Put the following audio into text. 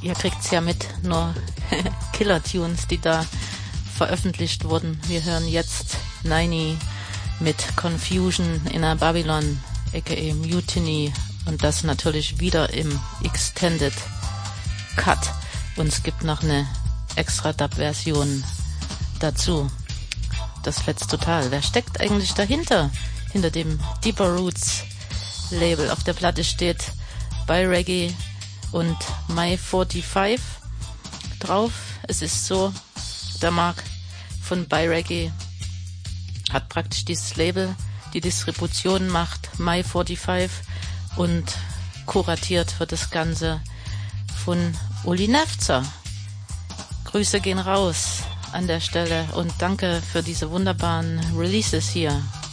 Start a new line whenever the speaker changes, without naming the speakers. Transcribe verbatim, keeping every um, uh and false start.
ihr kriegt's ja mit, nur Killer-Tunes, die da veröffentlicht wurden. Wir hören jetzt Niney mit Confusion in a Babylon, aka Mutiny, und das natürlich wieder im Extended Cut. Und es gibt noch eine extra Dub-Version dazu. Das fetzt total. Wer steckt eigentlich dahinter? Hinter dem Deeper Roots Label. Auf der Platte steht By Reggae und My forty-five drauf. Es ist so, der Mark von By Reggae hat praktisch dieses Label, die Distribution macht My forty-five und kuratiert wird das Ganze von Uli Nefzer. Grüße gehen raus an der Stelle und danke für diese wunderbaren Releases hier.